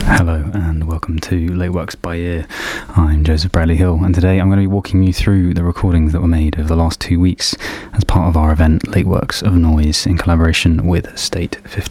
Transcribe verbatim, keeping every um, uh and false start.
Hello and welcome to Late Works by Ear. I'm Joseph Bradley Hill, and today I'm going to be walking you through the recordings that were made over the last two weeks as part of our event Late Works of Noise in collaboration with State fifty.